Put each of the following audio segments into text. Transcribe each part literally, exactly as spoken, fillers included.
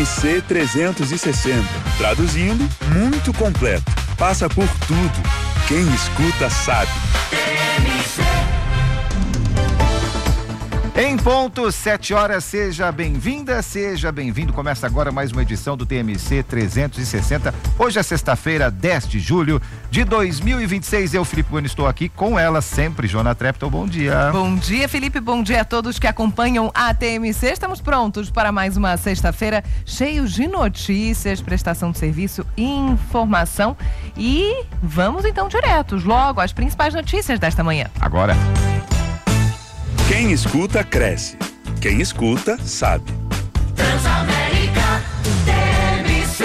M C trezentos e sessenta. Traduzindo, muito completo. Passa por tudo. Quem escuta sabe. Em ponto, sete horas, seja bem-vinda, seja bem-vindo. Começa agora mais uma edição do T M C trezentos e sessenta. Hoje é sexta-feira, dez de julho de dois mil e vinte e seis. Eu, Felipe Bueno, estou aqui com ela sempre, Joana Trepton. Bom dia. Bom dia, Felipe. Bom dia a todos que acompanham a T M C. Estamos prontos para mais uma sexta-feira cheios de notícias, prestação de serviço e informação. E vamos então diretos, logo, às principais notícias desta manhã. Agora. Quem escuta, cresce. Quem escuta, sabe. Transamérica, T M C.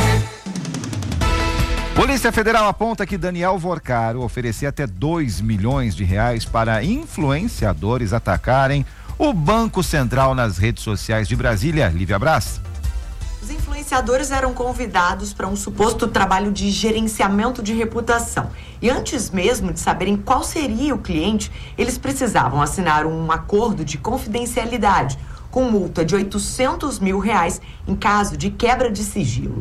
Polícia Federal aponta que Daniel Vorcaro oferecia até dois milhões de reais para influenciadores atacarem o Banco Central nas redes sociais de Brasília. Lívia Braz. Os influenciadores eram convidados para um suposto trabalho de gerenciamento de reputação. E antes mesmo de saberem qual seria o cliente, eles precisavam assinar um acordo de confidencialidade, com multa de oitocentos mil reais em caso de quebra de sigilo.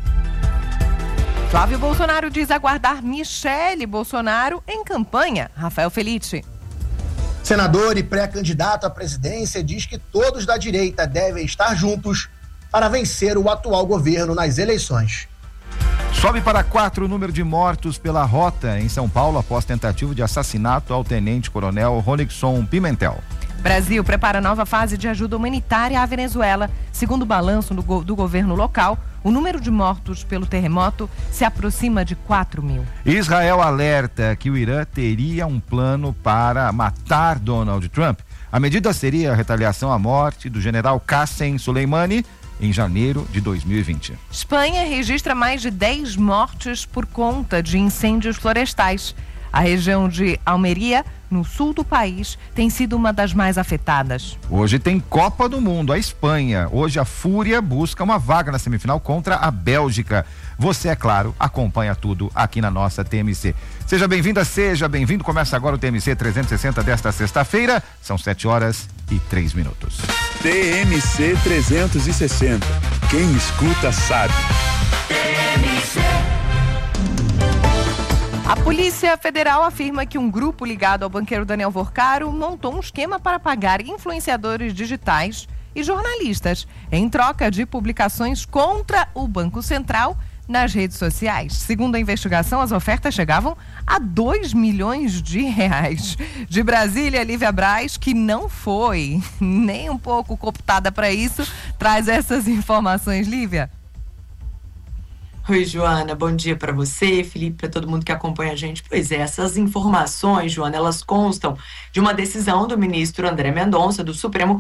Flávio Bolsonaro diz aguardar Michele Bolsonaro em campanha. Rafael Felice. Senador e pré-candidato à presidência diz que todos da direita devem estar juntos para vencer o atual governo nas eleições. Sobe para quatro o número de mortos pela rota em São Paulo após tentativa de assassinato ao tenente-coronel Ronixon Pimentel. Brasil prepara nova fase de ajuda humanitária à Venezuela. Segundo o balanço do, go- do governo local, o número de mortos pelo terremoto se aproxima de quatro mil. Israel alerta que o Irã teria um plano para matar Donald Trump. A medida seria a retaliação à morte do general Qassem Soleimani em janeiro de dois mil e vinte. Espanha registra mais de dez mortes por conta de incêndios florestais. A região de Almeria, no sul do país, tem sido uma das mais afetadas. Hoje tem Copa do Mundo, a Espanha. Hoje a Fúria busca uma vaga na semifinal contra a Bélgica. Você, é claro, acompanha tudo aqui na nossa T M C. Seja bem-vinda, seja bem-vindo. Começa agora o T M C trezentos e sessenta desta sexta-feira. São sete horas e três minutos. T M C trezentos e sessenta. Quem escuta sabe. T M C. A Polícia Federal afirma que um grupo ligado ao banqueiro Daniel Vorcaro montou um esquema para pagar influenciadores digitais e jornalistas em troca de publicações contra o Banco Central nas redes sociais. Segundo a investigação, as ofertas chegavam a dois milhões de reais. De Brasília, Lívia Braz, que não foi nem um pouco cooptada para isso, traz essas informações, Lívia. Oi, Joana, bom dia para você, Felipe, para todo mundo que acompanha a gente. Pois é, essas informações, Joana, elas constam de uma decisão do ministro André Mendonça, do Supremo